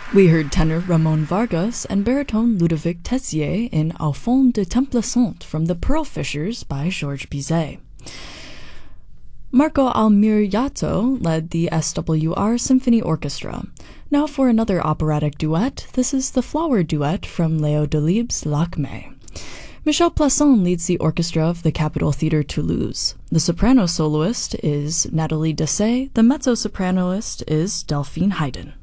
We heard tenor Ramon Vargas and baritone Ludovic Tessier in Au fond de Templesant from The Pearl Fishers by Georges Bizet. Marco Almiriato led the SWR Symphony Orchestra. Now for another operatic duet, this is the Flower Duet from Leo Delibes' Lakmé. Michel Plasson leads the orchestra of the Capitol Theatre Toulouse. The soprano soloist is Nathalie Dessay, the mezzo-sopranoist is Delphine Haydn.